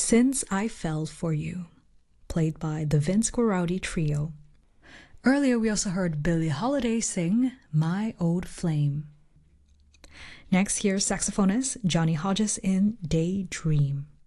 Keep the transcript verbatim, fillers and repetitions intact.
Since I Fell For You, played by the Vince Guaraldi Trio. Earlier we also heard Billie Holiday sing My Old Flame. Next, here's saxophonist Johnny Hodges in Daydream.